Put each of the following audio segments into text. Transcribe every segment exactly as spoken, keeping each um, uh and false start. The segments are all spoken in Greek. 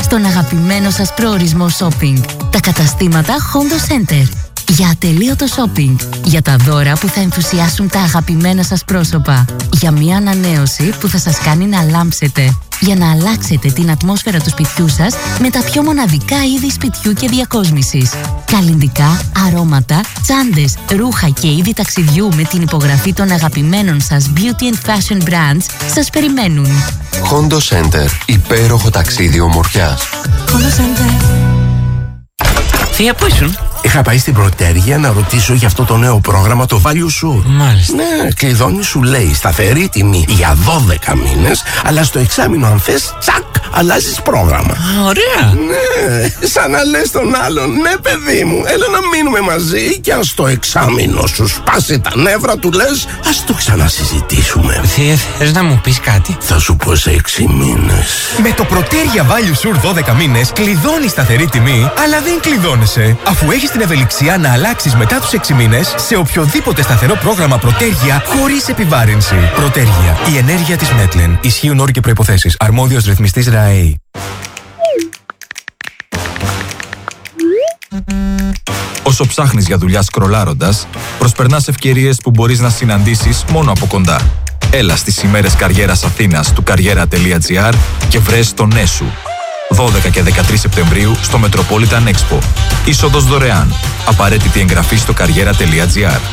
στον αγαπημένο σας προορισμό shopping. Τα καταστήματα Hondo Center. Για ατελείωτο shopping. Για τα δώρα που θα ενθουσιάσουν τα αγαπημένα σας πρόσωπα. Για μια ανανέωση που θα σας κάνει να λάμψετε. Για να αλλάξετε την ατμόσφαιρα του σπιτιού σας με τα πιο μοναδικά είδη σπιτιού και διακόσμησης. Καλλυντικά, αρώματα, τσάντες, ρούχα και είδη ταξιδιού με την υπογραφή των αγαπημένων σας beauty and fashion brands σας περιμένουν. Hondo Center. Υπέροχο ταξίδι ομορφιάς. Hondo Center. Θεία, πού ήσουν? Είχα πάει στην Πρωτέργεια να ρωτήσω για αυτό το νέο πρόγραμμα, το Value Sur. Μάλιστα. Ναι, κλειδώνει, σου λέει σταθερή τιμή για δώδεκα μήνες, αλλά στο εξάμηνο αν θες, τσακ, αλλάζεις πρόγραμμα. Α, ωραία. Ναι, σαν να λες τον άλλον, ναι παιδί μου, έλα να μείνουμε μαζί και αν στο εξάμηνο σου σπάσει τα νεύρα του λες, ας το ξανασυζητήσουμε. Θεία, θες να μου πεις κάτι? Θα σου πω σε έξι μήνες. Με το Πρωτέργεια Value Sur δώδεκα μήνες κλειδώνεις σταθερή τιμή, αλλά δεν κλειδώνεσαι, αφού έχεις την ευελιξία να αλλάξεις μετά τους έξι μήνες σε οποιοδήποτε σταθερό πρόγραμμα Πρωτέργεια χωρίς επιβάρυνση. Πρωτέργεια. Η ενέργεια της Μέτλεν. Ισχύουν όροι και προϋποθέσεις. Αρμόδιος ρυθμιστής ΡΑΕΗ. Όσο ψάχνεις για δουλειά σκρολάροντας, προσπερνάς ευκαιρίες που μπορείς να συναντήσεις μόνο από κοντά. Έλα στις ημέρες καριέρας Αθήνας του καριέρα τελεία τζι άρ και βρες το ναι σου. δώδεκα και δεκατρείς Σεπτεμβρίου στο Metropolitan Expo. Είσοδος δωρεάν. Απαραίτητη εγγραφή στο καριέρα τελεία τζι άρ.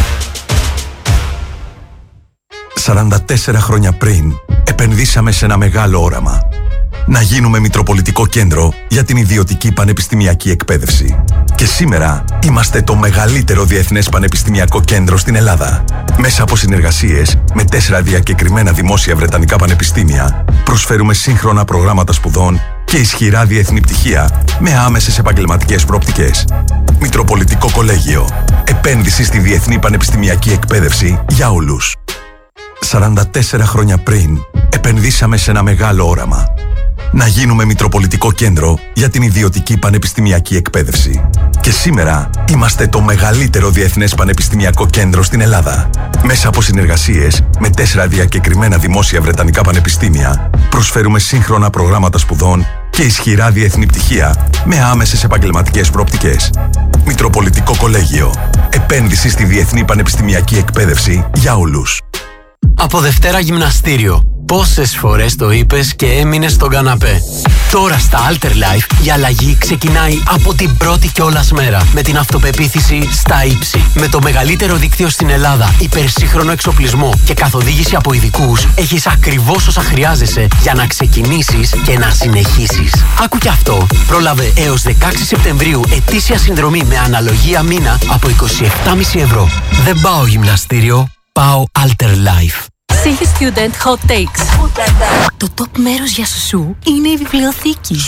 σαράντα τέσσερα χρόνια πριν, επενδύσαμε σε ένα μεγάλο όραμα. Να γίνουμε Μητροπολιτικό Κέντρο για την ιδιωτική πανεπιστημιακή εκπαίδευση. Και σήμερα είμαστε το μεγαλύτερο διεθνές πανεπιστημιακό κέντρο στην Ελλάδα. Μέσα από συνεργασίες με τέσσερα διακεκριμένα δημόσια βρετανικά πανεπιστήμια, προσφέρουμε σύγχρονα προγράμματα σπουδών και ισχυρά διεθνή πτυχία με άμεσες επαγγελματικές προοπτικές. Μητροπολιτικό Κολέγιο. Επένδυση στη διεθνή πανεπιστημιακή εκπαίδευση για όλους. σαράντα τέσσερα χρόνια πριν, επενδύσαμε σε ένα μεγάλο όραμα. Να γίνουμε Μητροπολιτικό Κέντρο για την ιδιωτική πανεπιστημιακή εκπαίδευση. Και σήμερα είμαστε το μεγαλύτερο διεθνές πανεπιστημιακό κέντρο στην Ελλάδα. Μέσα από συνεργασίες με τέσσερα διακεκριμένα δημόσια βρετανικά πανεπιστήμια, προσφέρουμε σύγχρονα προγράμματα σπουδών και ισχυρά διεθνή πτυχία με άμεσες επαγγελματικές προοπτικές. Μητροπολιτικό Κολέγιο. Επένδυση στη διεθνή πανεπιστημιακή εκπαίδευση για όλους. Από Δευτέρα γυμναστήριο. Πόσες φορές το είπες και έμεινες στον καναπέ. Τώρα στα Alter Life η αλλαγή ξεκινάει από την πρώτη κιόλας μέρα. Με την αυτοπεποίθηση στα ύψη. Με το μεγαλύτερο δίκτυο στην Ελλάδα, υπερσύγχρονο εξοπλισμό και καθοδήγηση από ειδικούς, έχεις ακριβώς όσα χρειάζεσαι για να ξεκινήσεις και να συνεχίσεις. Άκου κι αυτό. Πρόλαβε έως δεκαέξι Σεπτεμβρίου ετήσια συνδρομή με αναλογία μήνα από είκοσι επτά κόμμα πέντε ευρώ. Δεν πάω γυμναστήριο, πάω Alter Life. Σίγη Student Hot Takes. Το top μέρος για σουσού είναι η βιβλιοθήκη.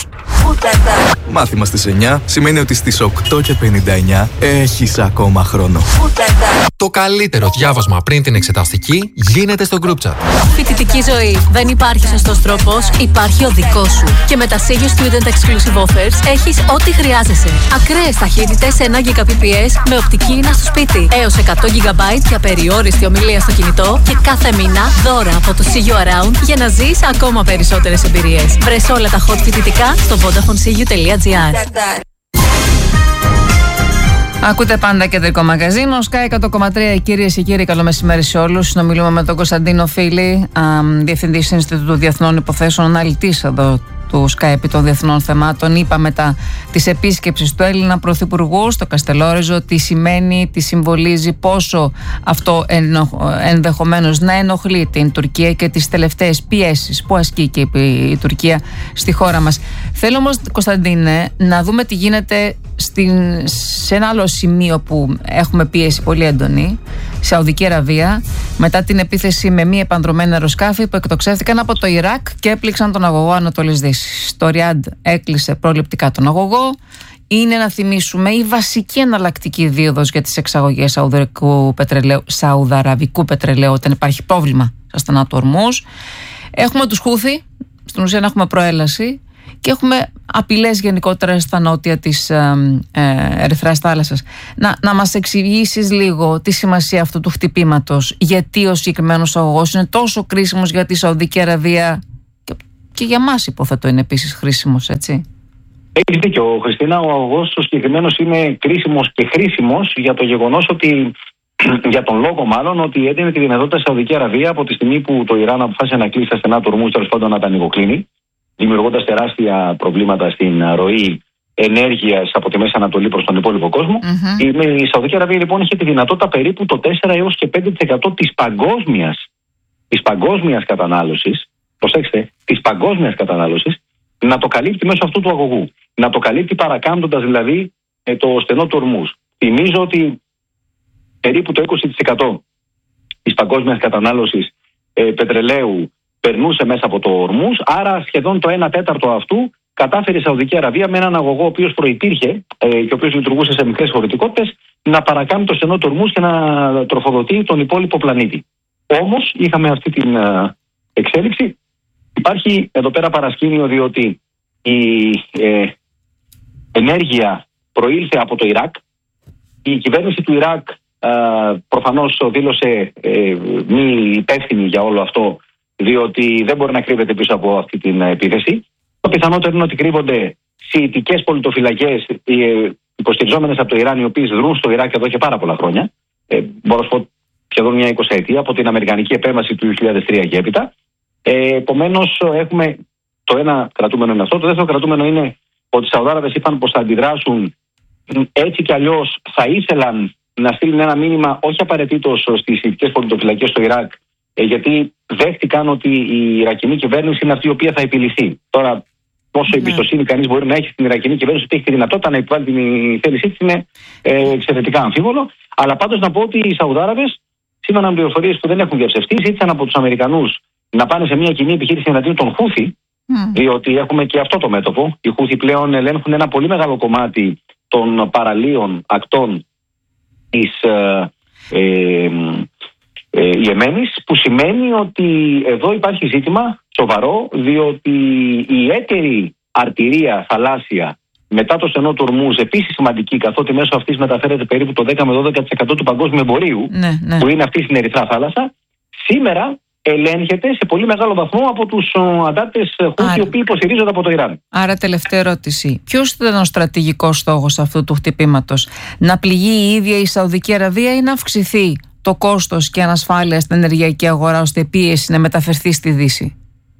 Μάθημα στις εννιά σημαίνει ότι στις οκτώ και πενήντα εννιά έχεις ακόμα χρόνο. Το καλύτερο διάβασμα πριν την εξεταστική γίνεται στο group chat. Φοιτητική ζωή. Δεν υπάρχει σωστός τρόπος, υπάρχει ο δικός σου. Και με τα Σίγη Student Exclusive Offers έχεις ό,τι χρειάζεσαι. Ακραίες ταχύτητες ένα γιγαμπάιτ περ σέκοντ με οπτική ίνα στο σπίτι. Έως εκατό γιγαμπάιτ για περιόριστη ομιλία στο κινητό και κάθε μήνα δώρα από το See You Around για να ζεις ακόμα περισσότερες εμπειρίες. Βρες όλα τα hot φοιτητικά στο vodafone c u τελεία g r. Ακούτε πάντα Κεντρικό Μαγκαζίνο, Sky εκατό κόμμα τρία. Κυρίες και κύριοι, καλό μεσημέρι σε όλους. Συνομιλούμε με τον Κωνσταντίνο Φίλη, Διευθυντής Ινστιτούτου Διεθνών Υποθέσεων, αναλυτής εδώ του Sky επί των διεθνών θεμάτων. Είπα μετά της επίσκεψης του Έλληνα Πρωθυπουργού στο Καστελόριζο τι σημαίνει, τι συμβολίζει, πόσο αυτό ενδεχομένως να ενοχλεί την Τουρκία και τις τελευταίες πιέσεις που ασκεί και η Τουρκία στη χώρα μας. Θέλω όμως, Κωνσταντίνε, να δούμε τι γίνεται στην, σε ένα άλλο σημείο που έχουμε πίεση πολύ έντονη, Σαουδική Αραβία, μετά την επίθεση με μη επανδρομένα αεροσκάφη που εκτοξεύτηκαν από το Ιράκ και έπληξαν τον αγωγό Ανατολής Δύσης. Το Ριάντ έκλεισε προληπτικά τον αγωγό. Είναι, να θυμίσουμε, η βασική εναλλακτική δίωδος για τις εξαγωγές σαουδαραβικού πετρελαίου, σαουδαραβικού πετρελαίου όταν υπάρχει πρόβλημα στα στενά του Ορμούζ. Έχουμε τους Χούθη, στην ουσία να έχουμε προέλαση, και έχουμε απειλές γενικότερα στα νότια της ε, ε, Ερυθράς θάλασσας. Να, να μας εξηγήσεις λίγο τη σημασία αυτού του χτυπήματος, γιατί ο συγκεκριμένος αγωγός είναι τόσο κρίσιμος για τη Σαουδική Αραβία και και για μας υποθέτω είναι επίσης χρήσιμος, έτσι. Έχεις δίκιο, Χριστίνα. Ο αγωγός ο συγκεκριμένος είναι κρίσιμος και χρήσιμος για το γεγονός ότι, για τον λόγο μάλλον, ότι έδινε τη δυνατότητα στη Σαουδική Αραβία από τη στιγμή που το Ιράν αποφάσισε να κλείσει τα στενά του Ορμούζ, τέλος πάντων να τα ανοιγοκλίνει, δημιουργώντας τεράστια προβλήματα στην ροή ενέργειας από τη Μέση Ανατολή προς τον υπόλοιπο κόσμο. Mm-hmm. Η Σαουδική Αραβία λοιπόν είχε τη δυνατότητα περίπου το τέσσερα έως και πέντε τοις εκατό της παγκόσμιας, της παγκόσμιας κατανάλωσης, προσέξτε, της παγκόσμιας κατανάλωσης, να το καλύπτει μέσω αυτού του αγωγού. Να το καλύπτει παρακάμπτοντας δηλαδή το στενό του Ορμούζ. Θυμίζω ότι περίπου το είκοσι τοις εκατό της παγκόσμιας κατανάλωσης ε, πετρελαίου περνούσε μέσα από το Ορμούζ, άρα σχεδόν το ένα τέταρτο αυτού κατάφερε η Σαουδική Αραβία με έναν αγωγό ο οποίος προϋπήρχε ε, και ο οποίος λειτουργούσε σε μικρές χωρητικότητες να παρακάμπτει το στενό του Ορμούζ και να τροφοδοτεί τον υπόλοιπο πλανήτη. Όμως είχαμε αυτή την ε, εξέλιξη. Υπάρχει εδώ πέρα παρασκήνιο, διότι η ε, ενέργεια προήλθε από το Ιράκ. Η κυβέρνηση του Ιράκ ε, προφανώς δήλωσε ε, μη υπεύθυνη για όλο αυτό, διότι δεν μπορεί να κρύβεται πίσω από αυτή την επίθεση. Το πιθανότερο είναι ότι κρύβονται σιητικές πολιτοφυλακές ε, υποστηριζόμενες από το Ιράν, οι οποίες δρούν στο Ιράκ εδώ και πάρα πολλά χρόνια. Ε, μπορώ να σου πω σχεδόν μια εικοσαετία από την αμερικανική επέμβαση του δύο χιλιάδες τρία και έπειτα. Ε, Επομένως, έχουμε το ένα κρατούμενο είναι αυτό. Το δεύτερο κρατούμενο είναι ότι οι Σαουδάραβες είπαν πως θα αντιδράσουν έτσι κι αλλιώς. Θα ήθελαν να στείλουν ένα μήνυμα, όχι απαραίτητος στις σιητικές πολιτοφυλακές στο Ιράκ, ε, γιατί δέχτηκαν ότι η Ιρακινή κυβέρνηση είναι αυτή η οποία θα επιληθεί. Τώρα, πόσο yeah. εμπιστοσύνη κανείς μπορεί να έχει στην Ιρακινή κυβέρνηση, ότι έχει τη δυνατότητα να επιβάλλει την θέλησή της, είναι ε, εξαιρετικά αμφίβολο. Αλλά πάντως να πω ότι οι Σαουδάραβες, σύμφωνα με πληροφορίες που δεν έχουν διαψευστεί, ζήτησαν από τους Αμερικανούς να πάνε σε μια κοινή επιχείρηση εναντίον των Χούθι, mm. διότι έχουμε και αυτό το μέτωπο. Οι Χούθι πλέον ελέγχουν ένα πολύ μεγάλο κομμάτι των παραλίων ακτών της ε, ε, ε, Ιεμένης, που σημαίνει ότι εδώ υπάρχει ζήτημα σοβαρό, διότι η έτερη αρτηρία θαλάσσια μετά το στενό του Ορμούζ, επίσης σημαντική, καθότι μέσω αυτής μεταφέρεται περίπου το δέκα με δώδεκα τοις εκατό του παγκόσμιου εμπορίου, ναι, ναι. που είναι αυτή στην Ερυθρά θάλασσα, σήμερα ελέγχεται σε πολύ μεγάλο βαθμό από τους αντάρτες Χούθι, οι οποίοι υποστηρίζονται από το Ιράν. Άρα, τελευταία ερώτηση. Ποιος ήταν ο στρατηγικός στόχος αυτού του χτυπήματος? Να πληγεί η ίδια η Σαουδική Αραβία ή να αυξηθεί το κόστος και ανασφάλεια στην ενεργειακή αγορά, ώστε η πίεση να μεταφερθεί στη Δύση?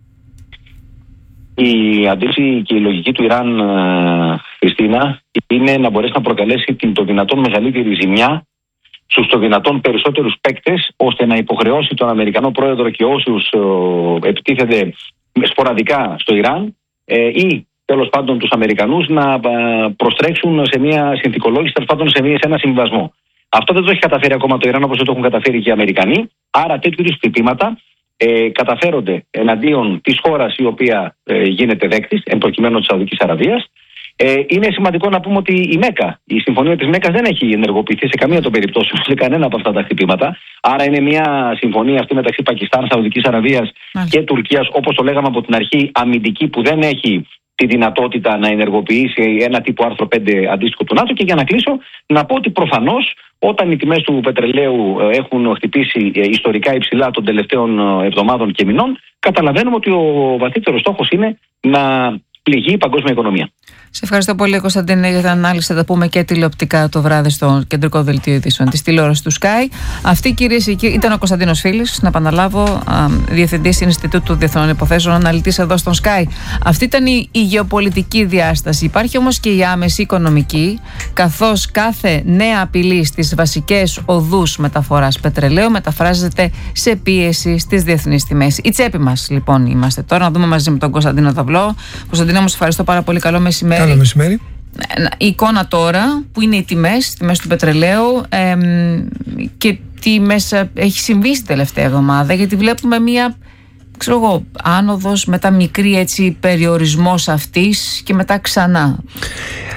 Η αντίληψη και η λογική του Ιράν, Χριστίνα, είναι να μπορέσει να προκαλέσει την το δυνατόν μεγαλύτερη ζημιά στους το δυνατόν περισσότερους παίκτες, ώστε να υποχρεώσει τον Αμερικανό πρόεδρο και όσους ε, επιτίθενται σποραδικά στο Ιράν ε, ή τέλος πάντων τους Αμερικανούς να ε, προστρέξουν σε μια συνθηκολόγηση, τέλος πάντων σε, μια, σε ένα συμβιβασμό. Αυτό δεν το έχει καταφέρει ακόμα το Ιράν, όπως δεν το έχουν καταφέρει και οι Αμερικανοί. Άρα τέτοιου είδους χτυπήματα ε, καταφέρονται εναντίον της χώρας η οποία ε, γίνεται δέκτης, εν προκειμένου της Σαουδικής Αραβίας. Ε, είναι σημαντικό να πούμε ότι η Μέκα, η συμφωνία της Μέκας δεν έχει ενεργοποιηθεί σε καμία των περιπτώσεων σε κανένα από αυτά τα χτυπήματα. Άρα είναι μια συμφωνία αυτή μεταξύ Πακιστάν, Σαουδικής Αραβίας και Τουρκίας, όπως το λέγαμε από την αρχή, αμυντική, που δεν έχει τη δυνατότητα να ενεργοποιήσει ένα τύπο άρθρο πέντε αντίστοιχο του ΝΑΤΟ. Και για να κλείσω, να πω ότι προφανώς όταν οι τιμές του πετρελαίου έχουν χτυπήσει ιστορικά υψηλά των τελευταίων εβδομάδων και μηνών, καταλαβαίνουμε ότι ο βαθύτερος στόχος είναι να πληγεί η παγκόσμια οικονομία. Σε ευχαριστώ πολύ, Κωνσταντίνε, για την ανάλυση. Θα τα πούμε και τηλεοπτικά το βράδυ στο κεντρικό δελτίο ειδήσεων της τηλεόρασης του Sky. Αυτή, κυρίες και κύριοι, ήταν ο Κωνσταντίνος Φίλης, να επαναλάβω, διευθυντής Ινστιτούτου Διεθνών Υποθέσεων, αναλυτής εδώ στον Sky. Αυτή ήταν η, η γεωπολιτική διάσταση. Υπάρχει όμως και η άμεση οικονομική, καθώς κάθε νέα απειλή στις βασικές οδούς μεταφοράς πετρελαίου μεταφράζεται σε πίεση στις διεθνείς τιμές. Η τσέπη μας, λοιπόν, είμαστε τώρα. Να δούμε μαζί με τον Κωνσταντίνο Δαυλό. Κωνσταντίνο, μου ευχαριστώ πάρα πολύ. Καλό μεσημέρι. Καλό μεσημέρι. Η εικόνα τώρα που είναι οι τιμές, τιμές του πετρελαίου ε, και τι μέσα έχει συμβεί στην τελευταία εβδομάδα, γιατί βλέπουμε μία, ξέρω εγώ, άνοδος, μετά μικρή έτσι περιορισμός αυτής και μετά ξανά.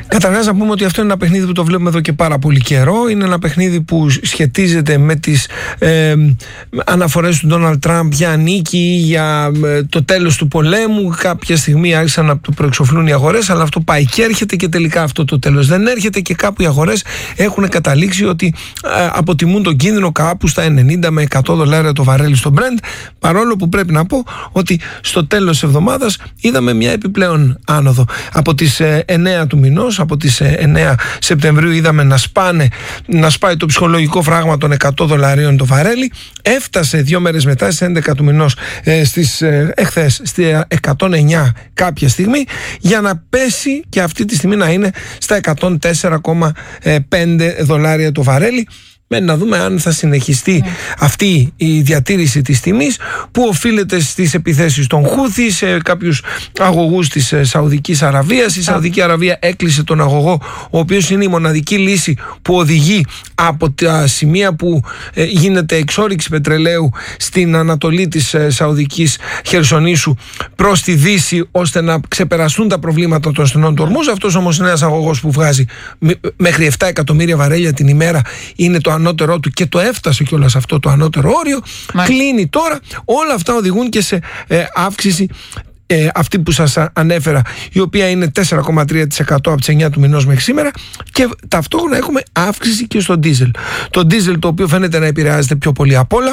Καταρχάς να πούμε ότι αυτό είναι ένα παιχνίδι που το βλέπουμε εδώ και πάρα πολύ καιρό. Είναι ένα παιχνίδι που σχετίζεται με τις ε, αναφορές του Ντόναλντ Τραμπ για νίκη, για ε, το τέλος του πολέμου. Κάποια στιγμή άρχισαν να το προεξοφλούν οι αγορές, αλλά αυτό πάει και έρχεται και τελικά αυτό το τέλος δεν έρχεται και κάπου οι αγορές έχουν καταλήξει ότι ε, αποτιμούν τον κίνδυνο κάπου στα ενενήντα με εκατό δολάρια το βαρέλι στο Brent, παρόλο που πρέπει να πω ότι στο τέλος της εβδομάδας είδαμε μια επιπλέον άνοδο. Από τις ε, εννέα του μηνός, από τις εννέα Σεπτεμβρίου είδαμε να σπάνε, να σπάει το ψυχολογικό φράγμα των εκατό δολαρίων το βαρέλι. Έφτασε δύο μέρες μετά, στις έντεκα του μηνός, ε, στις, ε, εχθές, στη εκατόν εννέα κάποια στιγμή, για να πέσει και αυτή τη στιγμή να είναι στα εκατόν τέσσερα κόμμα πέντε δολάρια το βαρέλι. Μένει να δούμε αν θα συνεχιστεί yeah. αυτή η διατήρηση της τιμής, που οφείλεται στις επιθέσεις των Χούθι σε κάποιους αγωγούς της Σαουδικής Αραβίας. Η Σαουδική Αραβία έκλεισε τον αγωγό, ο οποίος είναι η μοναδική λύση που οδηγεί από τα σημεία που ε, γίνεται εξόρυξη πετρελαίου στην ανατολή της ε, Σαουδικής Χερσονήσου προς τη Δύση, ώστε να ξεπεραστούν τα προβλήματα των στενών του Ορμούζ. Αυτός όμως είναι ένας αγωγός που βγάζει μέχρι επτά εκατομμύρια βαρέλια την ημέρα, είναι το ανώτερό του και το έφτασε κιόλας αυτό το ανώτερο όριο. Μάλιστα. Κλείνει τώρα. Όλα αυτά οδηγούν και σε ε, αύξηση ε, αυτή που σας ανέφερα, η οποία είναι τέσσερα κόμμα τρία τοις εκατό από τις εννέα του μηνός μέχρι σήμερα, και ταυτόχρονα έχουμε αύξηση και στο ντίζελ. Το ντίζελ, το οποίο φαίνεται να επηρεάζεται πιο πολύ απ' όλα,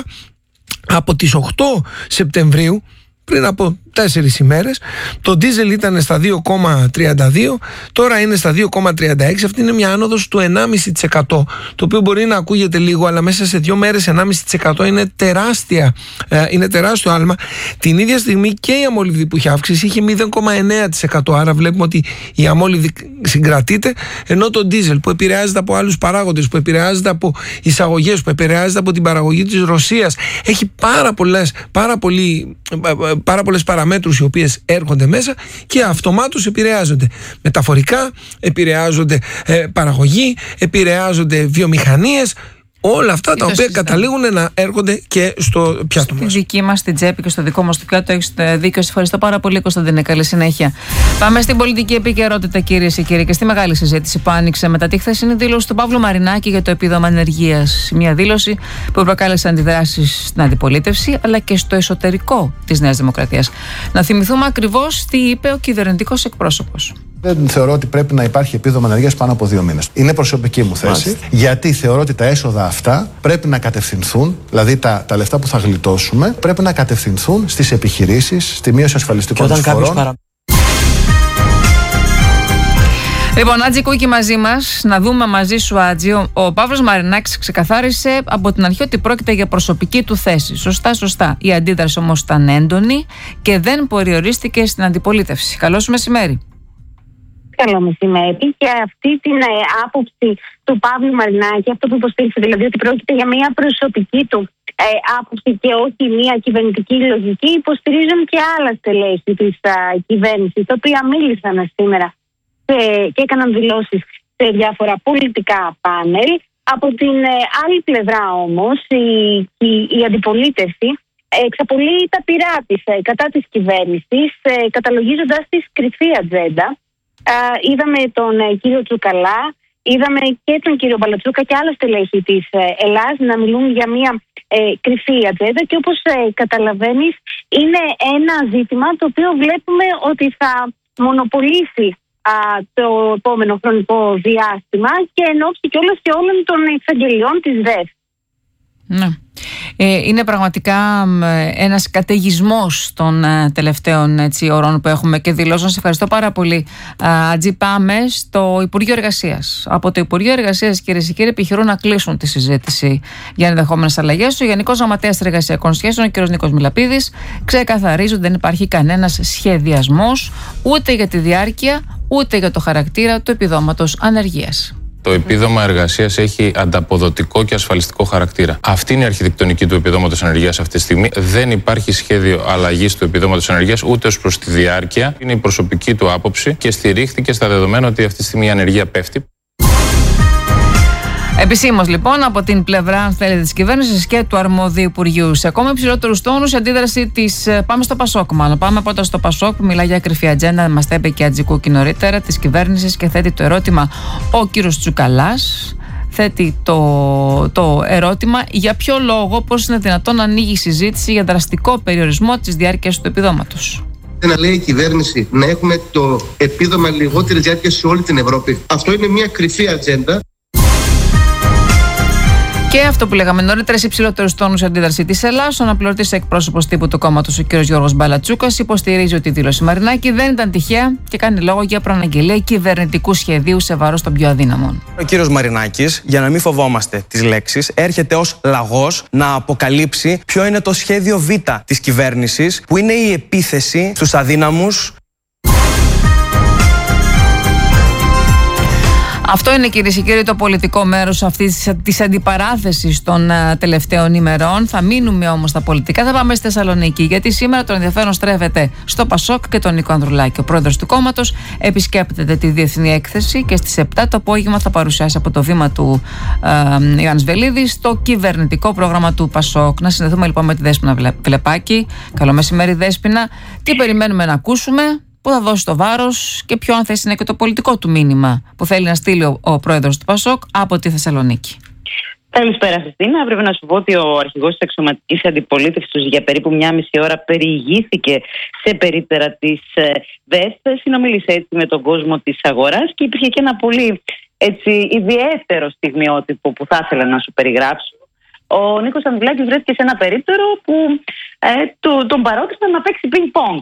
από τις οκτώ Σεπτεμβρίου, πριν από τέσσερις ημέρες, το ντίζελ ήταν στα δύο κόμμα τριάντα δύο, τώρα είναι στα δύο κόμμα τριάντα έξι. Αυτή είναι μια άνοδος του ενάμιση τοις εκατό, το οποίο μπορεί να ακούγεται λίγο, αλλά μέσα σε δύο μέρες ενάμιση τοις εκατό είναι τεράστια, είναι τεράστιο άλμα. Την ίδια στιγμή και η αμόλυβδη που είχε αύξηση είχε μηδέν κόμμα εννέα τοις εκατό, άρα βλέπουμε ότι η αμόλυβδη συγκρατείται, ενώ το ντίζελ, που επηρεάζεται από άλλους παράγοντες, που επηρεάζεται από εισαγωγές, που επηρεάζεται από την παραγωγή της Ρωσίας, έχει πάρα πολλές, πάρα πολύ, πάρα πολλές παραμέτρους οι οποίες έρχονται μέσα και αυτομάτως επηρεάζονται. Μεταφορικά επηρεάζονται ε, παραγωγή, επηρεάζονται βιομηχανίες, όλα αυτά τα οποία καταλήγουν να έρχονται και στο πιάτο μας. Στη δική μας, στην τσέπη και στο δικό μας το πιάτο έχεις δίκιο. Σε ευχαριστώ πάρα πολύ, Κωνσταντίνε. Καλή συνέχεια. Πάμε στην πολιτική επικαιρότητα, κυρίες και κύριοι, και στη μεγάλη συζήτηση που άνοιξε μετά τη χθεσινή δήλωση του Παύλου Μαρινάκη για το επίδομα ανεργίας. Μια δήλωση που προκάλεσε αντιδράσεις στην αντιπολίτευση αλλά και στο εσωτερικό της Νέας Δημοκρατίας. Να θυμηθούμε ακριβώς τι είπε ο κυβερνητικός εκπρόσωπος. Δεν θεωρώ ότι πρέπει να υπάρχει επίδομα ανεργίας πάνω από δύο μήνες. Είναι προσωπική μου θέση. Μάλιστα. Γιατί θεωρώ ότι τα έσοδα αυτά πρέπει να κατευθυνθούν, δηλαδή τα, τα λεφτά που θα γλιτώσουμε, πρέπει να κατευθυνθούν στις επιχειρήσεις, στη μείωση ασφαλιστικών εισφορών. Παρα... Λοιπόν, Άτζη Κούκη μαζί μας, να δούμε μαζί σου, Άτζη. Ο, ο Παύλος Μαρινάκης ξεκαθάρισε από την αρχή ότι πρόκειται για προσωπική του θέση. Σωστά, σωστά. Η αντίδραση όμως ήταν έντονη και δεν περιορίστηκε στην αντιπολίτευση. Καλό σου μεσημέρι. Καλό μεσημέρι. Και αυτή την ε, άποψη του Παύλου Μαρινάκη, αυτό που υποστήριξε, δηλαδή ότι πρόκειται για μια προσωπική του ε, άποψη και όχι μια κυβερνητική λογική, υποστηρίζουν και άλλα στελέχη της κυβέρνησης, τα οποία μίλησαν σήμερα σε, και έκαναν δηλώσεις σε διάφορα πολιτικά πάνελ. Από την ε, άλλη πλευρά όμως, η, η, η αντιπολίτευση εξαπολύει τα πειρά της ε, κατά της κυβέρνησης, ε, καταλογίζοντας τη κρυφή ατζέντα. Uh, είδαμε τον uh, κύριο Τσουκαλά, είδαμε και τον κύριο Μπαλατσούκα και άλλα στελέχη της uh, Ελλάδας να μιλούν για μια uh, κρυφή ατζέντα, και όπως uh, καταλαβαίνεις είναι ένα ζήτημα το οποίο βλέπουμε ότι θα μονοπολίσει uh, το επόμενο χρονικό διάστημα και εν ώψη κιόλας και όλων των εξαγγελιών της ΔΕΦ. Ναι. Είναι πραγματικά ένας καταιγισμός των τελευταίων έτσι, ωρών που έχουμε και δηλώσεων. Σε ευχαριστώ πάρα πολύ, Ατζή. Πάμε στο Υπουργείο Εργασίας. Από το Υπουργείο Εργασίας, κυρίες και κύριοι, επιχειρούν να κλείσουν τη συζήτηση για ενδεχόμενες αλλαγές. Ο Γενικός Γραμματέας Εργασιακών Σχέσεων, ο κ. Νίκος Μιλαπίδης, ξεκαθαρίζει ότι δεν υπάρχει κανένας σχεδιασμός ούτε για τη διάρκεια ούτε για το χαρακτήρα του επιδόματος ανεργίας. Το επίδομα εργασίας έχει ανταποδοτικό και ασφαλιστικό χαρακτήρα. Αυτή είναι η αρχιτεκτονική του επιδόματος ανεργίας αυτή τη στιγμή. Δεν υπάρχει σχέδιο αλλαγής του επιδόματος ανεργίας ούτε ως προς τη διάρκεια. Είναι η προσωπική του άποψη και στηρίχθηκε στα δεδομένα ότι αυτή τη στιγμή η ανεργία πέφτει. Επισήμως λοιπόν από την πλευρά, αν θέλετε, της κυβέρνησης και του αρμόδιου Υπουργείου. Σε ακόμα υψηλότερους τόνους η αντίδραση της. Πάμε στο Πασόκ, μάλλον. Πάμε πρώτα στο Πασόκ που μιλάει για κρυφή ατζέντα, μας τα είπε και Ατζικούκη νωρίτερα, της κυβέρνησης και θέτει το ερώτημα ο κύριος Τσουκαλάς. Θέτει το, το ερώτημα για ποιο λόγο, πώς είναι δυνατόν να ανοίγει η συζήτηση για δραστικό περιορισμό της διάρκειας του επιδόματος. Να λέει η κυβέρνηση να έχουμε το επίδομα λιγότερη διάρκεια σε όλη την Ευρώπη. Αυτό είναι μια κρυφή ατζέντα. Και αυτό που λέγαμε νωρίτερα, σε υψηλότερους τόνους αντίδραση της Ελλάδας, ο αναπληρωτής εκπρόσωπος τύπου του κόμματος, ο κ. Γιώργος Μπαλατσούκας, υποστηρίζει ότι η δήλωση Μαρινάκη δεν ήταν τυχαία και κάνει λόγο για προαναγγελία κυβερνητικού σχεδίου σε βάρος των πιο αδύναμων. Ο κ. Μαρινάκης, για να μην φοβόμαστε τις λέξεις, έρχεται ως λαγός να αποκαλύψει ποιο είναι το σχέδιο Β της κυβέρνησης, που είναι η επίθεση στους αδύναμους. Αυτό είναι, κυρίες και κύριοι, το πολιτικό μέρος αυτής της αντιπαράθεσης των uh, τελευταίων ημερών. Θα μείνουμε όμως στα πολιτικά, θα πάμε στη Θεσσαλονίκη. Γιατί σήμερα το ενδιαφέρον στρέφεται στο Πασόκ και τον Νίκο Ανδρουλάκη. Ο πρόεδρος του κόμματος επισκέπτεται τη διεθνή έκθεση και στις επτά το απόγευμα θα παρουσιάσει από το βήμα του uh, Ιωάννης Βελίδης το κυβερνητικό πρόγραμμα του Πασόκ. Να συνδεθούμε λοιπόν με τη Δέσποινα Βλεπάκη. Καλό μεσημέρι, Δέσποινα. Τι περιμένουμε να ακούσουμε, που θα δώσει το βάρος και ποιο, αν θες, είναι και το πολιτικό του μήνυμα που θέλει να στείλει ο, ο πρόεδρος του Πασόκ από τη Θεσσαλονίκη. Καλησπέρα, Χριστίνα. Πρέπει να σου πω ότι ο αρχηγός της αξιωματικής αντιπολίτευσης για περίπου μια μισή ώρα περιηγήθηκε σε περίπτερα της ΔΕΘ, συνομίλησε έτσι με τον κόσμο της αγοράς και υπήρχε και ένα πολύ έτσι, ιδιαίτερο στιγμιότυπο που θα ήθελα να σου περιγράψω. Ο Νίκος Ανδρουλάκης βρέθηκε σε ένα περίπτερο που ε, του, τον παρότησαν να παίξει πινκ-πονγκ.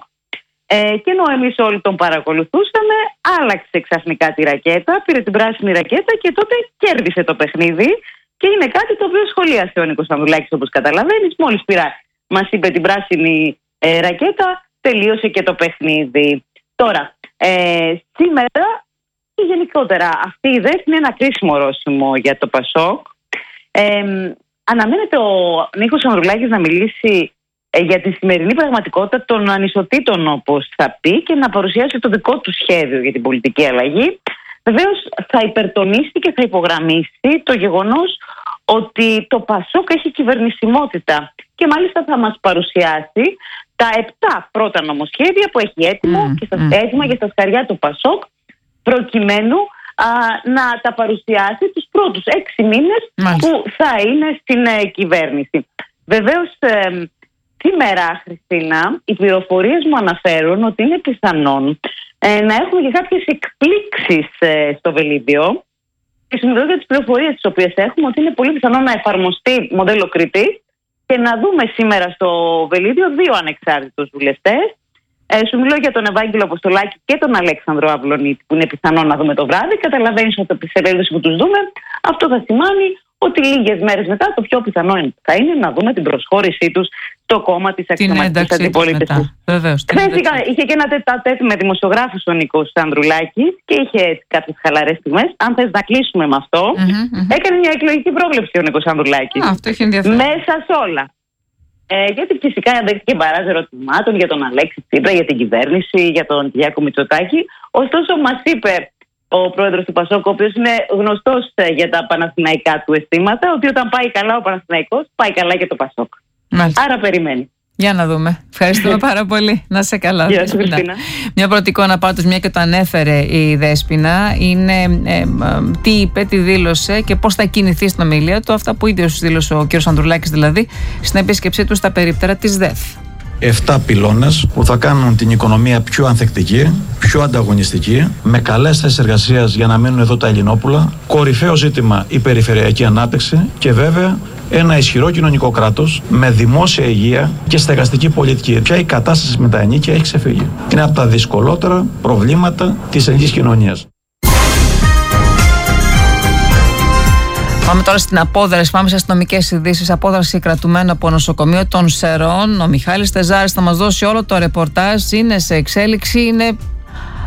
Ε, και ενώ εμείς όλοι τον παρακολουθούσαμε, άλλαξε ξαφνικά τη ρακέτα, πήρε την πράσινη ρακέτα και τότε κέρδισε το παιχνίδι. Και είναι κάτι το οποίο σχολίασε ο Νίκος Ανδρουλάκης, όπως καταλαβαίνεις. Μόλις πήρα, μας είπε την πράσινη ε, ρακέτα, τελείωσε και το παιχνίδι. Τώρα, ε, σήμερα και γενικότερα αυτή η ιδέα είναι ένα κρίσιμο ορόσημο για το Πασόκ. Ε, αναμένεται ο Νίκος Ανδρουλάκης να μιλήσει για τη σημερινή πραγματικότητα των ανισοτήτων, όπως θα πει, και να παρουσιάσει το δικό του σχέδιο για την πολιτική αλλαγή. Βεβαίως θα υπερτονίσει και θα υπογραμμίσει το γεγονός ότι το Πασόκ έχει κυβερνησιμότητα και μάλιστα θα μας παρουσιάσει τα επτά πρώτα νομοσχέδια που έχει έτοιμο mm, και στα, mm. έτοιμα και στα σκαριά του Πασόκ, προκειμένου α, να τα παρουσιάσει τους πρώτους έξι μήνες mm. που θα είναι στην ε, κυβέρνηση. Βεβαίως ε, σήμερα, Χριστίνα, οι πληροφορίες μου αναφέρουν ότι είναι πιθανόν ε, να έχουμε και κάποιες εκπλήξεις ε, στο Βελίδιο. Και συνειδητοποιώ για τις πληροφορίες τις οποίες έχουμε ότι είναι πολύ πιθανόν να εφαρμοστεί μοντέλο Κρήτης και να δούμε σήμερα στο Βελίδιο δύο ανεξάρτητους βουλευτές. Ε, σου μιλώ για τον Ευάγγελο Αποστολάκη και τον Αλέξανδρο Αυλονίτη, που είναι πιθανόν να δούμε το βράδυ. Καταλαβαίνεις ότι από τη περίπτωση που τους δούμε, αυτό θα σημαίνει ότι λίγες μέρες μετά το πιο πιθανό θα είναι να δούμε την προσχώρησή τους στο κόμμα της αξιωματικής αντιπολίτευσης. Χθες είχε και ένα τετατέτ με δημοσιογράφους ο Νίκος Ανδρουλάκης και είχε κάποιες χαλαρές στιγμές. Αν θες να κλείσουμε με αυτό, mm-hmm, mm-hmm. έκανε μια εκλογική πρόβλεψη ο Νίκος Ανδρουλάκης. Ah, αυτό έχει ενδιαφέρον. Μέσα σε όλα. Ε, γιατί φυσικά δέχτηκε μπαράζ ερωτημάτων για τον Αλέξη Τσίπρα, για την κυβέρνηση, για τον Κυριάκο Μητσοτάκη. Ωστόσο, μας είπε ο πρόεδρος του Πασόκ, ο οποίος είναι γνωστός για τα παναθηναϊκά του αισθήματα, ότι όταν πάει καλά ο Παναθηναϊκός, πάει καλά και το Πασόκ. Μάλιστα. Άρα περιμένει. Για να δούμε. Ευχαριστούμε πάρα πολύ. Να είσαι καλά. Γεια σου, Χριστίνα. Μια πρώτη εικόνα πάντως, μια και το ανέφερε η Δέσποινα, είναι ε, ε, τι είπε, τι δήλωσε και πώς θα κινηθεί στην ομιλία του. Αυτά που ίδιος δήλωσε ο κ. Ανδρουλάκης, δηλαδή, στην επίσκεψή του στα περίπτερα της ΔΕΘ. Εφτά πυλώνες που θα κάνουν την οικονομία πιο ανθεκτική, πιο ανταγωνιστική, με καλές θέσεις εργασίας για να μείνουν εδώ τα Ελληνόπουλα, κορυφαίο ζήτημα η περιφερειακή ανάπτυξη και βέβαια ένα ισχυρό κοινωνικό κράτος με δημόσια υγεία και στεγαστική πολιτική. Πια η κατάσταση με τα ενίκια έχει ξεφύγει. Είναι από τα δυσκολότερα προβλήματα της ελληνικής κοινωνίας. Πάμε τώρα στην απόδραση, πάμε σε αστυνομικές ειδήσεις. Απόδραση κρατουμένου από νοσοκομείο των Σερών. Ο Μιχάλης Τεζάρης θα μας δώσει όλο το ρεπορτάζ. Είναι σε εξέλιξη, είναι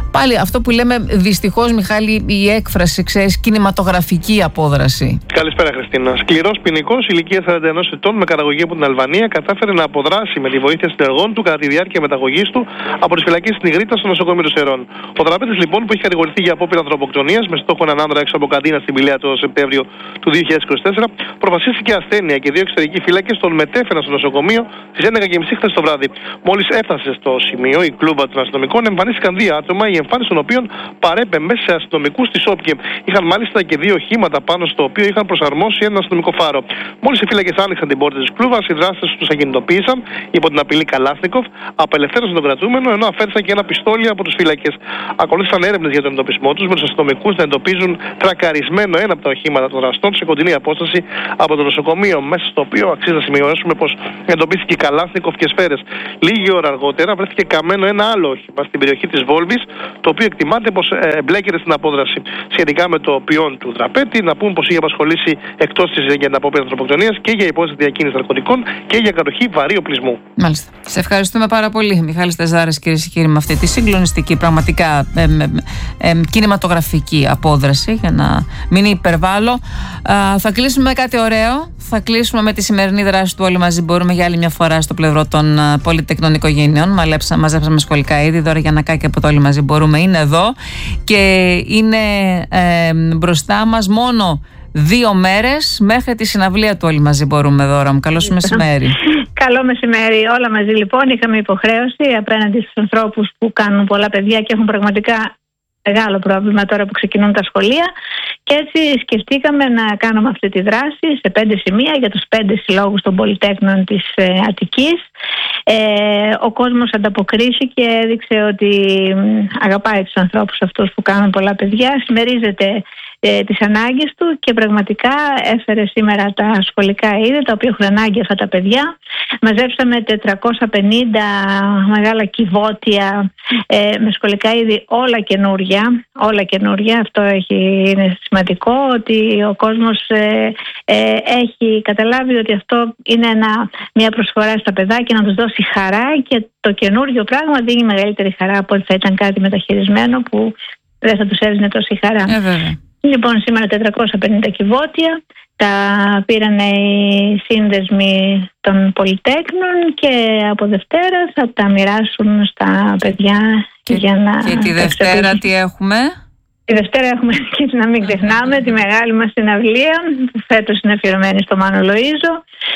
πάλι αυτό που λέμε δυστυχώς, Μιχάλη, η έκφραση, ξέρεις, κινηματογραφική απόδραση. Καλησπέρα, Χριστίνα. Σκληρός ποινικός ηλικία σαράντα ενός ετών με καταγωγή από την Αλβανία κατάφερε να αποδράσει με τη βοήθεια συνεργών του κατά τη διάρκεια μεταγωγής του από τις φυλακές στην Ιγρήτα στο νοσοκομείο των Σερών. Ο δραπέτης, λοιπόν, που έχει κατηγορηθεί για απόπειρα ανθρωποκτονίας με στόχο έναν άνδρα έξω από καντίνα στην Πηλαία το Σεπτέμβριο του δύο χιλιάδες είκοσι τέσσερα, προφασίστηκε ασθένεια και δύο εξωτερικοί φύλακες τον μετέφεραν στο νοσοκομείο στις έντεκα και μισή χθες το βράδυ. Μόλις έφτασε στο σημείο η κλούβα των αστυνομικών, εμφανίστηκαν δύο άτομα, η εμφάνιση των οποίων παρέπεμπε σε αστυνομικούς της Όπκε. Είχαν μάλιστα και δύο οχήματα πάνω στο οποίο είχαν προσαρμόσει ένα αστυνομικό φάρο. Μόλις οι φύλακες άνοιξαν την πόρτα της κλούβας, οι δράστες τους ακινητοποίησαν υπό την απειλή Καλάσνικοφ, απελευθέρωσαν τον κρατούμενο ενώ αφαίρεσαν και ένα πιστόλι από τους φύλακες. Ακολούθησαν έρευνες για τον εντοπισμό τους, με τους αστυνομικούς να εντοπίζουν τρακαρισμένο ένα από τα οχήματα των δραστών σε κοντινή απόσταση από το νοσοκομείο, μέσα στο οποίο αξίζει να σημειώσουμε πως εντοπίστηκε Καλάσνικοφ και σφαίρες. Λίγη ώρα αργότερα βρέθηκε καμένο ένα άλλο όχημα στην περιοχή της Βόλβης, το οποίο εκτιμάται πως εμπλέκεται στην απόδραση. Σχετικά με το ποιόν του δραπέτη, να πούμε πως είχε απασχολήσει εκτός της για την απόπειρα ανθρωποκτονίας και για υπόθεση διακίνησης ναρκωτικών και για κατοχή βαρύ οπλισμού. Μάλιστα. Σε ευχαριστούμε πάρα πολύ, Μιχάλης Τεζάρας, κυρίες και κύριοι, με αυτή τη συγκλονιστική, πραγματικά ε, ε, ε, κινηματογραφική απόδραση, για να μην υπερβάλλω. Α, θα κλείσουμε με κάτι ωραίο. Θα κλείσουμε με τη σημερινή δράση του Όλοι Μαζί Μπορούμε για άλλη μια φορά στο πλευρό των πολυτεχνών οικογένειων. Μαζέψαμε σχολικά είδη. Δώρα Γιαννακάκη από το Όλοι Μαζί Μπορούμε είναι εδώ και είναι ε, μπροστά μας μόνο δύο μέρες μέχρι τη συναυλία του Όλοι Μαζί Μπορούμε. Δώρα μου, καλώς μεσημέρι. Καλό μεσημέρι. Όλα μαζί, λοιπόν, είχαμε υποχρέωση απέναντι στους ανθρώπους που κάνουν πολλά παιδιά και έχουν πραγματικά μεγάλο πρόβλημα τώρα που ξεκινούν τα σχολεία, και έτσι σκεφτήκαμε να κάνουμε αυτή τη δράση σε πέντε σημεία για τους πέντε συλλόγους των πολυτέχνων της ε, Αττικής. Ε, ο κόσμος ανταποκρίθηκε, έδειξε ότι αγαπάει τους ανθρώπους αυτούς που κάνουν πολλά παιδιά, συμμερίζεται ε, τις ανάγκες του και πραγματικά έφερε σήμερα τα σχολικά είδη τα οποία έχουν ανάγκη αυτά τα παιδιά. Μαζέψαμε τετρακόσια πενήντα μεγάλα κυβότια ε, με σχολικά είδη, όλα καινούρια, όλα καινούρια. Αυτό έχει, είναι σημαντικό, ότι ο κόσμος ε, ε, έχει καταλάβει ότι αυτό είναι ένα, μια προσφορά στα παιδάκια, να τους δώσει χαρά, και το καινούριο πράγμα δίνει μεγαλύτερη χαρά από ότι θα ήταν κάτι μεταχειρισμένο που δεν θα τους έδινε τόση χαρά. Ε, βέβαια. Λοιπόν, σήμερα τετρακόσια πενήντα κυβότια τα πήραν οι σύνδεσμοι των πολυτέχνων και από Δευτέρα θα τα μοιράσουν στα παιδιά. Και, για να και τη Δευτέρα τι έχουμε? Τη Δευτέρα έχουμε, και να μην ξεχνάμε, τη μεγάλη μας συναυλία που φέτος είναι αφιερωμένη στο Μάνο Λοΐζο.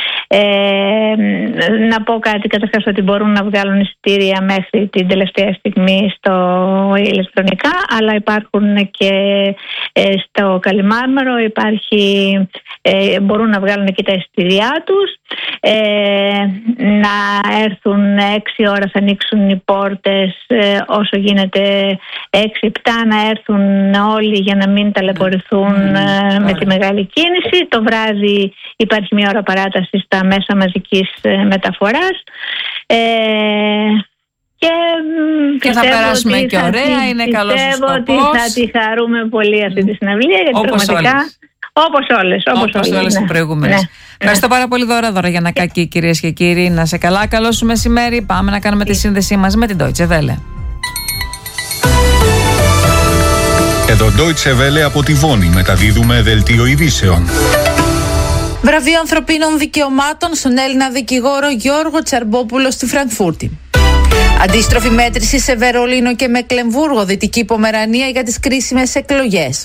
Ε, να πω κάτι καταρχάς, ότι μπορούν να βγάλουν εισιτήρια μέχρι την τελευταία στιγμή στο ηλεκτρονικά, αλλά υπάρχουν και ε, στο Καλιμάρμαρο, υπάρχει, ε, μπορούν να βγάλουν εκεί τα εισιτήριά τους. Ε, να έρθουν έξι ώρα, θα ανοίξουν οι πόρτες, ε, όσο γίνεται έξι επτά να έρθουν όλοι για να μην ταλαιπωρηθούν ε, με τη μεγάλη κίνηση. Το βράδυ υπάρχει μια ώρα παράταση στα μέσα μαζικής ε, μεταφοράς. Ε, και, και θα περάσουμε και ωραία, είναι καλός ο σκοπός. Πιστεύω ότι θα τη χαρούμε πολύ αυτή τη συναυλία, γιατί όπως πραγματικά όλες. Όπως όλες, όπως, όπως όλες, όλες ναι. οι προηγούμενες. Ναι. Ευχαριστώ πάρα πολύ, Δώρα. Δώρα Γιαννακάκη, κυρίες και κύριοι. Να σε καλά, καλό σου μεσημέρι. Πάμε να κάνουμε τη σύνδεσή μας με την Deutsche Welle. Εδώ Deutsche Welle από τη Βόνη, μεταδίδουμε δελτίο ειδήσεων. Βραβείο Ανθρωπίνων Δικαιωμάτων στον Έλληνα δικηγόρο Γιώργο Τσαρμπόπουλο στη Φραγκφούρτη. Αντίστροφη μέτρηση σε Βερολίνο και Μεκλεμβούργο, Δυτική Πομερανία, για τις κρίσιμες εκλογές.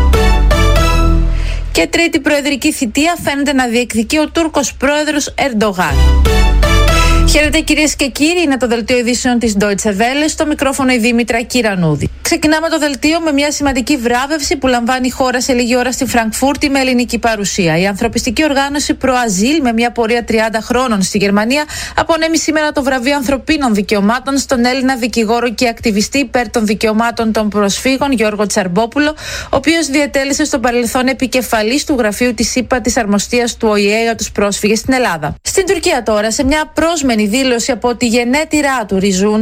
Και τρίτη προεδρική θητεία φαίνεται να διεκδικεί ο Τούρκος πρόεδρος Ερντογάν. Χαίρετε, κυρίες και κύριοι, είναι το δελτίο ειδήσεων της Deutsche Welle, στο μικρόφωνο η Δήμητρα Κυρανούδη. Ξεκινάμε το δελτίο με μια σημαντική βράβευση που λαμβάνει η χώρα σε λίγη ώρα στη Φραγκφούρτη με ελληνική παρουσία. Η ανθρωπιστική οργάνωση Προαζήλ, με μια πορεία τριάντα χρόνων στη Γερμανία, απονέμει σήμερα το βραβείο Ανθρωπίνων Δικαιωμάτων στον Έλληνα δικηγόρο και ακτιβιστή υπέρ των δικαιωμάτων των προσφύγων Γιώργο Τσαρμπόπουλο, ο οποίος διετέλεσε στο παρελθόν επικεφαλής του γραφείου της ΥΠΑ της Αρμοστίας του Ο Η Ε για τους πρόσφυγες στην Ελλάδα. Στην Τουρκία τώρα, σε μια πρόσμενη δήλωση από τη γενέτειρά του Ριζούντα,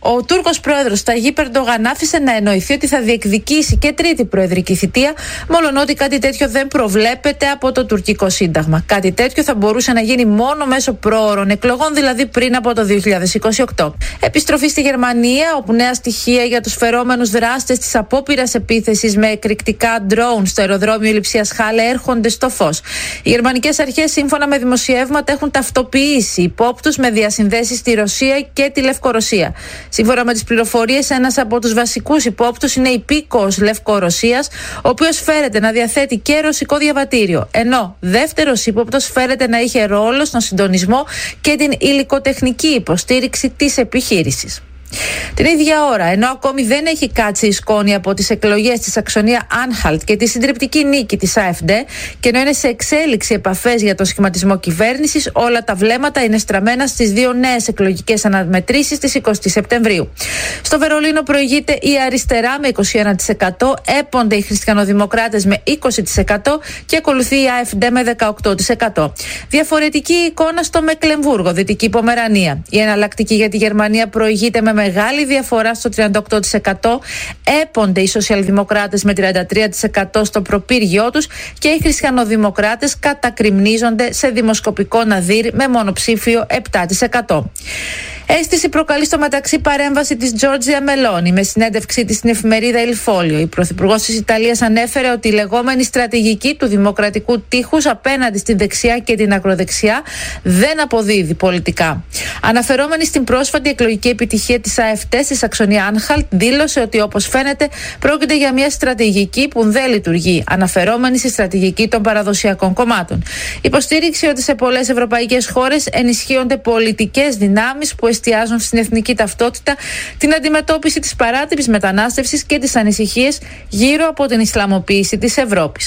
Ο Τούρκος πρόεδρος Ταγίπ Ερντογάν άφησε να εννοηθεί ότι θα διεκδικήσει και τρίτη προεδρική θητεία, μόλον κάτι τέτοιο δεν προβλέπεται από το τουρκικό σύνταγμα. Κάτι τέτοιο θα μπορούσε να γίνει μόνο μέσω προώρων εκλογών, δηλαδή πριν από το δύο χιλιάδες είκοσι οκτώ. Επιστροφή στη Γερμανία, όπου νέα στοιχεία για τους φερόμενους δράστες της απόπειρας επίθεσης με εκρηκτικά drone στο αεροδρόμιο Λειψίας Χάλε έρχονται στο φως. Οι γερμανικές αρχές, σύμφωνα με δημοσιεύματα, έχουν ταυτοποιήσει υπόπτους με διασυνδέσεις στη Ρωσία και τη Λευκορωσία. Σύμφωνα με τις πληροφορίες, ένας από τους βασικούς υπόπτους είναι υπήκοος Λευκορωσίας, ο οποίος φέρεται να διαθέτει και ρωσικό διαβατήριο, ενώ δεύτερος ύποπτος φέρεται να είχε ρόλο στον συντονισμό και την υλικοτεχνική υποστήριξη της επιχείρησης. Την ίδια ώρα, ενώ ακόμη δεν έχει κάτσει η σκόνη από τις εκλογές στη Σαξονία Άνχαλτ και τη συντριπτική νίκη της άεφντε, και ενώ είναι σε εξέλιξη επαφές για το σχηματισμό κυβέρνησης, όλα τα βλέμματα είναι στραμμένα στις δύο νέες εκλογικές αναμετρήσεις της εικοστή Σεπτεμβρίου. Στο Βερολίνο προηγείται η αριστερά με είκοσι ένα τοις εκατό, έπονται οι χριστιανοδημοκράτες με είκοσι τοις εκατό και ακολουθεί η άεφντε με δεκαοκτώ τοις εκατό. Διαφορετική εικόνα στο Μεκλεμβούργο, Δυτική Πομερανία. Η εναλλακτική για τη Γερμανία προηγείται με μεγάλη διαφορά στο τριάντα οκτώ τοις εκατό, έπονται οι σοσιαλδημοκράτες με τριάντα τρία τοις εκατό στο προπύργιό τους και οι χριστιανοδημοκράτες κατακριμνίζονται σε δημοσκοπικό ναδύρ με μονοψήφιο επτά τοις εκατό. Αίσθηση προκαλεί στο μεταξύ παρέμβαση της Τζόρτζια Μελόνι με συνέντευξή της στην εφημερίδα Il Foglio. Η πρωθυπουργός της Ιταλίας ανέφερε ότι η λεγόμενη στρατηγική του δημοκρατικού τείχους απέναντι στην δεξιά και την ακροδεξιά δεν αποδίδει πολιτικά. Αναφερόμενη στην πρόσφατη εκλογική επιτυχία της άεφντε στη Σαξονία Άνχαλτ, δήλωσε ότι όπως φαίνεται πρόκειται για μια στρατηγική που δεν λειτουργεί, αναφερόμενη στη στρατηγική των παραδοσιακών κομμάτων. Υποστήριξε ότι σε πολλές ευρωπαϊκές χώρες ενισχύονται πολιτικές δυνάμεις που εστιάζουν στην εθνική ταυτότητα, την αντιμετώπιση της παράτυπης μετανάστευσης και τις ανησυχίες γύρω από την Ισλαμοποίηση της Ευρώπης.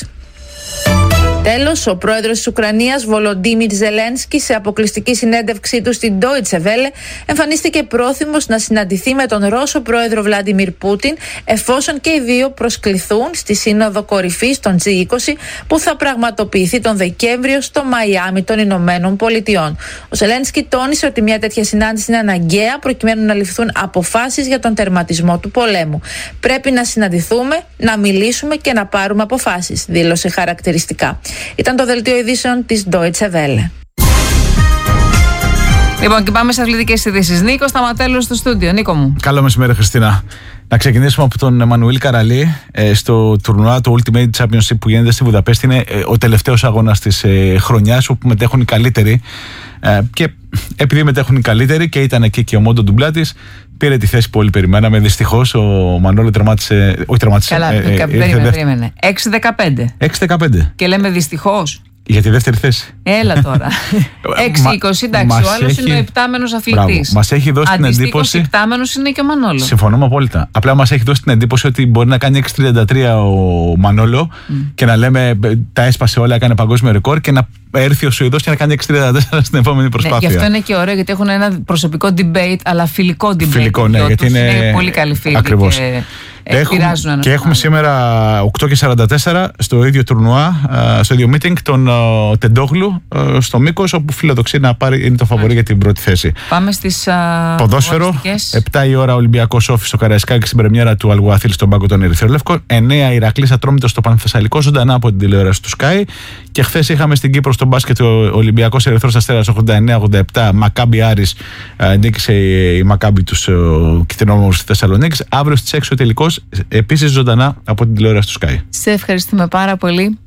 Τέλος, ο πρόεδρος της Ουκρανίας, Βολοντίμιρ Ζελένσκι, σε αποκλειστική συνέντευξή του στην Deutsche Welle, εμφανίστηκε πρόθυμος να συναντηθεί με τον Ρώσο πρόεδρο Βλάντιμιρ Πούτιν, εφόσον και οι δύο προσκληθούν στη Σύνοδο Κορυφής των τζι είκοσι, που θα πραγματοποιηθεί τον Δεκέμβριο στο Μαϊάμι των Ηνωμένων Πολιτειών. Ο Ζελένσκι τόνισε ότι μια τέτοια συνάντηση είναι αναγκαία προκειμένου να ληφθούν αποφάσεις για τον τερματισμό του πολέμου. Πρέπει να συναντηθούμε, να μιλήσουμε και να πάρουμε αποφάσεις, δήλωσε χαρακτηριστικά. Ήταν το δελτίο ειδήσεων της Deutsche Welle. Λοιπόν, και πάμε σε αθλητικές ειδήσεις. Νίκο Σταματέλος στο στούντιο. Νίκο μου. Καλό μεσημέρι, Χριστίνα. Να ξεκινήσουμε από τον Εμμανουήλ Καραλή στο τουρνουά, το Ultimate Championship που γίνεται στη Βουδαπέστη. Είναι ο τελευταίος αγώνας της χρονιάς, όπου μετέχουν οι καλύτεροι. Και επειδή μετέχουν οι καλύτεροι και ήταν εκεί και ο Μόντο Ντουμπλάτης, πήρε τη θέση που όλοι περιμέναμε. Δυστυχώς ο Μανώλη τερμάτισε. Όχι, τερμάτισε. Καλά, ε, ε, περίμενε, περίμενε. έξι δεκαπέντε. έξι δεκαπέντε. Και λέμε δυστυχώς. Για τη δεύτερη θέση. Έλα τώρα. έξι είκοσι, εντάξει. Ο άλλος έχει... είναι ο επτάμενος αθλητής. Μας έχει δώσει την εντύπωση. Αντιστοίχως επτάμενος είναι και ο Μανόλο. Συμφωνούμε απόλυτα. Απλά μας έχει δώσει την εντύπωση ότι μπορεί να κάνει έξι τριάντα τρία ο Μανόλο mm. και να λέμε τα έσπασε όλα, έκανε παγκόσμιο ρεκόρ, και να έρθει ο Σουηδός και να κάνει έξι τριάντα τέσσερα στην επόμενη προσπάθεια. Ναι, γι' αυτό είναι και ωραίο, γιατί έχουν ένα προσωπικό debate, αλλά φιλικό debate. Φιλικό, ναι, γιατί είναι, είναι πολύ καλή φίλη. Ακριβώς. Και... Έχουμε, και έχουμε σήμερα οκτώ και σαράντα τέσσερα στο ίδιο τουρνουά, στο ίδιο meeting, τον Τεντόγλου στο Μήκος, όπου φιλοδοξεί να πάρει, είναι το φαβορί για την πρώτη θέση. Πάμε στις ποδόσφαιρο. επτά η ώρα Ολυμπιακός Όφης στο Καραϊσκάκι στην πρεμιέρα του Αλγουαθήλ στον πάγκο των Ερυθρολεύκων. εννέα Ηρακλής Ατρόμητος στο Πανθεσσαλικό, ζωντανά από την τηλεόραση του Sky. Και χθες είχαμε στην Κύπρο στο μπάσκετ ο Ολυμπιακός Ερυθρός Αστέρας ογδόντα εννέα ογδόντα επτά. Μακάμπι Άρης, νίκησε η Μακάμπι τους Κιτρινόμορφους στη Θεσσαλονίκη. Αύριο στις έξι ο τελικός, επίσης ζωντανά από την τηλεόραση του Sky. Σε ευχαριστούμε πάρα πολύ.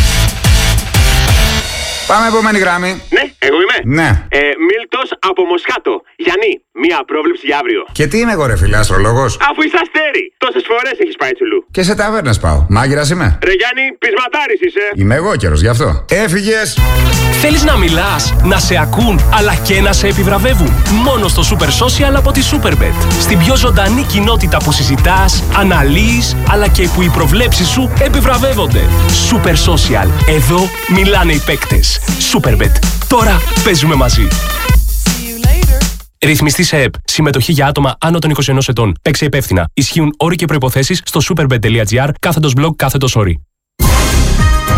Πάμε επόμενη γραμμή. Ναι, εγώ είμαι. Ναι. Ε, Μίλτος από Μοσχάτο. Γιάννη, μία πρόβλεψη για αύριο. Και τι είμαι εγώ, ρε φίλε, αστρολόγος? Αφού είσαι αστέρι, τόσες φορές έχεις πάει τσουλού. Και σε ταβέρνες πάω. Μάγειρας είμαι. Ρε Γιάννη, πεισματάρης είσαι. Είμαι εγώ καιρός γι' αυτό. Έφυγες. Θέλεις να μιλάς, να σε ακούν, αλλά και να σε επιβραβεύουν? Μόνο στο Super Social από τη Superbet. Στην πιο ζωντανή κοινότητα που συζητάς, αναλύεις, αλλά και που οι προβλέψεις σου επιβραβεύονται. Super Social. Εδώ μιλάνε οι παίκτες. Superbet. Τώρα παίζουμε μαζί. Ρυθμιστή σε ΕΠ. Συμμετοχή για άτομα άνω των είκοσι ενός ετών. Παίξε υπεύθυνα. Ισχύουν όροι και προϋποθέσεις στο superbet.gr κάθετος blog κάθετος όροι.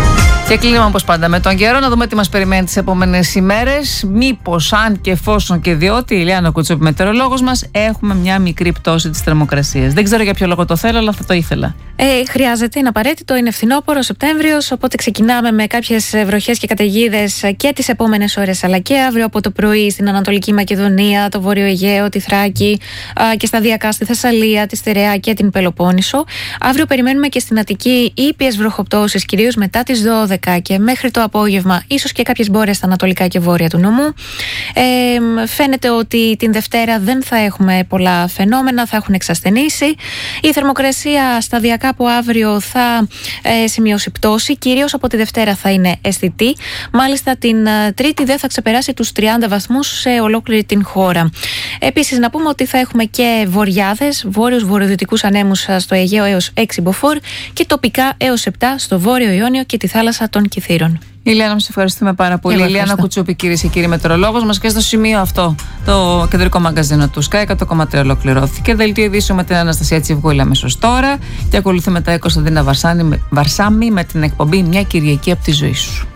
Και κλείνουμε όπως πάντα με τον καιρό, να δούμε τι μας περιμένει τις επόμενες ημέρες. Μήπως, αν και εφόσον και διότι η Ηλιάνα Κουτσούπη, μετεωρολόγος μας, έχουμε μια μικρή πτώση της θερμοκρασίας. Δεν ξέρω για ποιο λόγο το θέλω, αλλά θα το ήθελα. Ε, χρειάζεται, είναι απαραίτητο, είναι φθινόπωρο, Σεπτέμβριος, οπότε ξεκινάμε με κάποιες βροχές και καταιγίδες και τις επόμενες ώρες, αλλά και αύριο από το πρωί στην Ανατολική Μακεδονία, το Βόρειο Αιγαίο, τη Θράκη α, και σταδιακά στη Θεσσαλία, τη Στερεά και την Πελοπόννησο. Αύριο περιμένουμε και στην Αττική ήπιες βροχοπτώσεις, κυρίως μετά τις δώδεκα και μέχρι το απόγευμα, ίσως και κάποιες μπόρες στα ανατολικά και βόρεια του νομού. Ε, φαίνεται ότι την Δευτέρα δεν θα έχουμε πολλά φαινόμενα, θα έχουν εξασθενήσει. Η θερμοκρασία σταδιακά από αύριο θα ε, σημειώσει πτώση, κυρίως από τη Δευτέρα θα είναι αισθητή. Μάλιστα την ε, Τρίτη δεν θα ξεπεράσει τους τριάντα βαθμούς σε ολόκληρη την χώρα. Επίσης να πούμε ότι θα έχουμε και βοριάδες, βόρειους βορειοδυτικούς ανέμους στο Αιγαίο έως έξι μποφόρ και τοπικά έως επτά στο Βόρειο Ιόνιο και τη θάλασσα των Κιθήρων. Ηλιάνα, μας ευχαριστούμε πάρα πολύ. Ηλιάνα Κουτσούπη, κυρίες και κύριοι, μετεωρολόγος μας, και στο σημείο αυτό το κεντρικό μαγκαζίνο του Sky εκατό κόμμα τρία ολοκληρώθηκε. Δελτίο ειδήσεων με την Αναστασία Τσιβούλα αμέσως τώρα. Και ακολουθεί μετά η Κωνσταντίνα Βαρσάμι με την εκπομπή Μια Κυριακή από τη ζωή σου.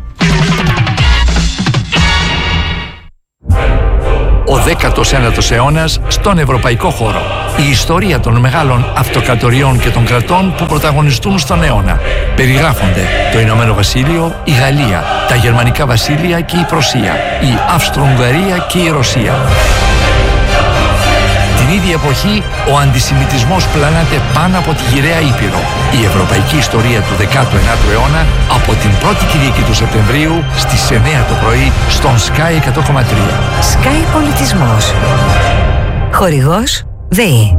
Ο δέκατος ένατος αιώνας στον ευρωπαϊκό χώρο. Η ιστορία των μεγάλων αυτοκρατοριών και των κρατών που πρωταγωνιστούν στον αιώνα. Περιγράφονται το Ηνωμένο Βασίλειο, η Γαλλία, τα Γερμανικά Βασίλεια και η Πρωσία, η Αυστρο-Ουγγαρία και η Ρωσία. Την ίδια εποχή, ο αντισημιτισμός πλανάται πάνω από τη γυραιά Ήπειρο. Η ευρωπαϊκή ιστορία του δέκατου ένατου αιώνα από την πρώτη Κυριακή του Σεπτεμβρίου στις εννιά το πρωί στον Sky εκατό κόμμα τρία. Sky Πολιτισμός. Χορηγός ΔΕΗ.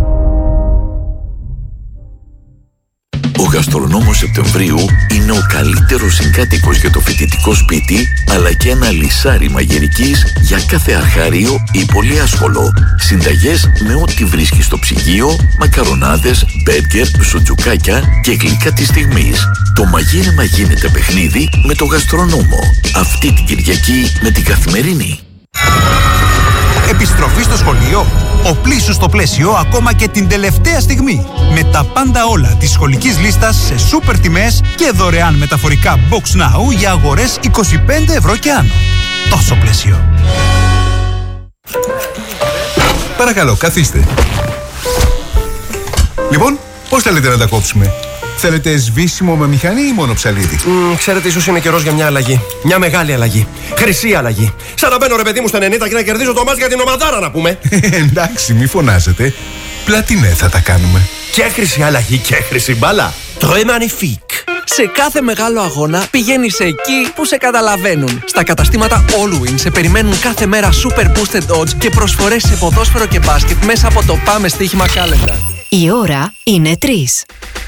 Ο γαστρονόμος Σεπτεμβρίου είναι ο καλύτερος συγκάτοικος για το φοιτητικό σπίτι, αλλά και ένα λυσάρι μαγειρικής για κάθε αρχάριο ή πολύ άσχολο. Συνταγές με ό,τι βρίσκει στο ψυγείο, μακαρονάδες, μπέργκερ, σουτζουκάκια και γλυκά της στιγμής. Το μαγείρεμα γίνεται παιχνίδι με το γαστρονόμο. Αυτή την Κυριακή με την Καθημερινή. Επιστροφή στο σχολείο. Οπλίσου στο πλαίσιο ακόμα και την τελευταία στιγμή. Με τα πάντα όλα της σχολικής λίστας σε σούπερ τιμές και δωρεάν μεταφορικά Box Now για αγορές είκοσι πέντε ευρώ και άνω. Τόσο πλαίσιο. Παρακαλώ, καθίστε. Λοιπόν, πώς θέλετε να τα κόψουμε? Θέλετε σβήσιμο με μηχανή ή μόνο ψαλίδι? Mm, ξέρετε, ίσως είναι καιρός για μια αλλαγή. Μια μεγάλη αλλαγή. Χρυσή αλλαγή. Σαν να μπαίνω, ρε παιδί μου, στα ενενήντα και να κερδίζω το μάτς για την ομαδάρα, να πούμε. Εντάξει, μη φωνάζετε. Πλατινέ θα τα κάνουμε. Και χρυσή αλλαγή και χρυσή μπάλα. Très magnifique. Σε κάθε μεγάλο αγώνα πηγαίνεις εκεί που σε καταλαβαίνουν. Στα καταστήματα Allwin σε περιμένουν κάθε μέρα super boosted odds και προσφορές σε ποδόσφαιρο και μπάσκετ μέσα από το Πάμε Στοίχημα Calendar. Η ώρα είναι τρεις.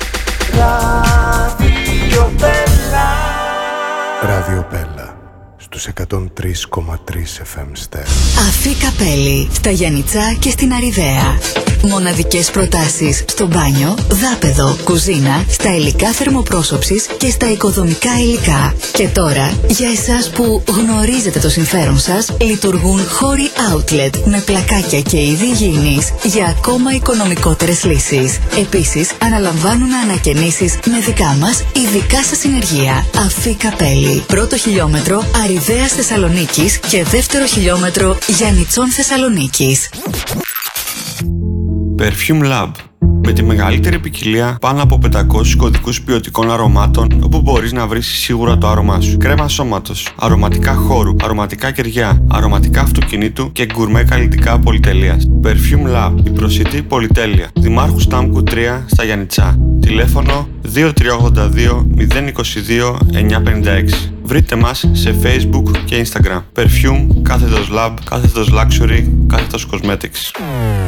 Radio Bella. Radio Bella στους εκατόν τρία κόμμα τρία εφ εμ Ster. Αφή Καπέλη στα Γιαννιτσά και στην Αριδαία. Μοναδικές προτάσεις στο μπάνιο, δάπεδο, κουζίνα, στα υλικά θερμοπρόσωψης και στα οικοδομικά υλικά. Και τώρα, για εσάς που γνωρίζετε το συμφέρον σας, λειτουργούν χώροι outlet με πλακάκια και είδη υγιεινής για ακόμα οικονομικότερες λύσεις. Επίσης, αναλαμβάνουν ανακαινήσεις με δικά μας ειδικά σας συνεργεία. Αφή Καπέλη. Πρώτο χιλιόμετρο Αριδαίας Θεσσαλονίκης και δεύτερο χιλιόμετρο Γιαννιτσών Θεσσαλονίκης. Perfume Lab. Με τη μεγαλύτερη ποικιλία πάνω από πεντακόσιους κωδικούς ποιοτικών αρωμάτων, όπου μπορείς να βρεις σίγουρα το άρωμά σου. Κρέμα σώματος, αρωματικά χώρου, αρωματικά κεριά, αρωματικά αυτοκινήτου και γκουρμέ καλλιτικά πολυτελείας. Perfume Lab, η προσιτή πολυτέλεια. Δημάρχου Στάμκου τρία στα Γιαννιτσά. Τηλέφωνο δύο τρία ογδόντα δύο μηδέν είκοσι δύο εννιακόσια πενήντα έξι. Βρείτε μας σε Facebook και Instagram. Perfume, κάθετος Lab, κάθετος Luxury, κάθετος Cosmetics.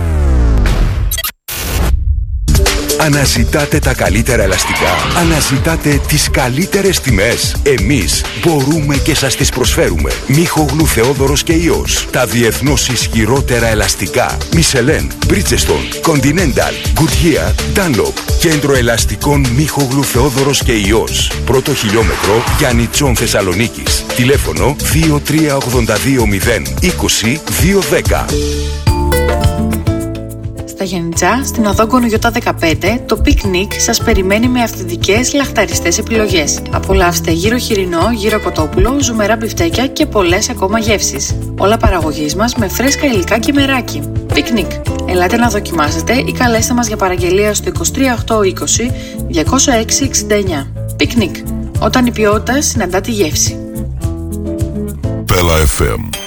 Αναζητάτε τα καλύτερα ελαστικά. Αναζητάτε τις καλύτερες τιμές. Εμείς μπορούμε και σας τις προσφέρουμε. Μίχογλου Θεόδωρος και Ιός. Τα διεθνώς ισχυρότερα ελαστικά. Μισελέν, Bridgestone, Continental, Goodyear, Dunlop. Κέντρο ελαστικών Μίχογλου Θεόδωρος και Ιός. Πρώτο χιλιόμετρο Γιαννιτσών Θεσσαλονίκης. Τηλέφωνο δύο τρία ογδόντα δύο μηδέν είκοσι δύο δέκα. Στα Γιαννιτσά, στην οδό Γκονογιώτα δεκαπέντε, το πικνίκ σας περιμένει με αυθεντικές λαχταριστές επιλογές. Απολαύστε γύρο χοιρινό, γύρο κοτόπουλο, ζουμερά μπιφτέκια και πολλές ακόμα γεύσεις. Όλα παραγωγής μας με φρέσκα υλικά και μεράκι. Πικνίκ. Ελάτε να δοκιμάσετε ή καλέστε μας για παραγγελία στο είκοσι τρία οκτώ είκοσι διακόσια έξι εξήντα εννιά. Πικνίκ. Όταν η ποιότητα συναντά τη γεύση. Πέλα εφ εμ